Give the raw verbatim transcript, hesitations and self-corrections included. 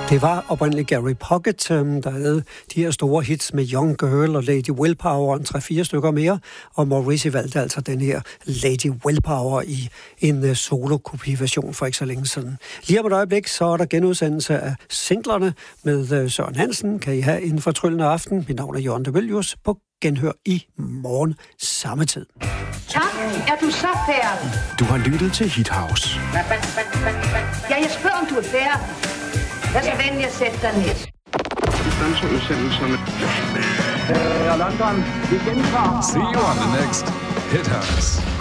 Det var oprindeligt Gary Puckett, der havde de her store hits med Young Girl og Lady Willpower og tre-fire stykker mere, og Morrissey valgte altså den her Lady Willpower i en solo-kopi-version for ikke så længe siden. Lige om et øjeblik, så er der genudsendelse af singlerne med Søren Hansen. Kan I have en fortryllende aften? Mit navn er Jørgen de Villius. På genhør i morgen samme tid. Tak, er du så færdig? Du har lyttet til Hit House. Ja, jeg spørger, om du er færdig. Lad så venlig at sætte dig ned. Dansudsendelserne. Øh, London, vi gentager. See you on the next Hit House.